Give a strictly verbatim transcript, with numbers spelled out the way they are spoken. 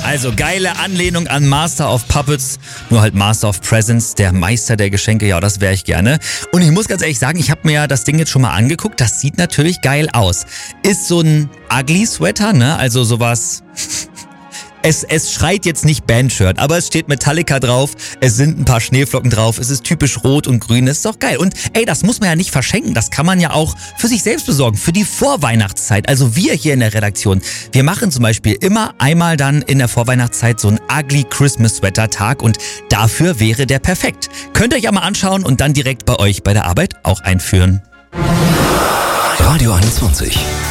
Also geile Anlehnung an Master of Puppets, nur halt Master of Presents, der Meister der Geschenke, ja, das wäre ich gerne. Und ich muss ganz ehrlich sagen, ich habe mir ja das Ding jetzt schon mal angeguckt, das sieht natürlich geil aus. Ist so ein Ugly Sweater, ne, also sowas... Es, es schreit jetzt nicht Bandshirt, aber es steht Metallica drauf, es sind ein paar Schneeflocken drauf, es ist typisch rot und grün, das ist doch geil. Und ey, das muss man ja nicht verschenken, das kann man ja auch für sich selbst besorgen, für die Vorweihnachtszeit. Also wir hier in der Redaktion, wir machen zum Beispiel immer einmal dann in der Vorweihnachtszeit so einen Ugly Christmas Sweater Tag und dafür wäre der perfekt. Könnt ihr euch ja mal anschauen und dann direkt bei euch bei der Arbeit auch einführen. Radio einundzwanzig.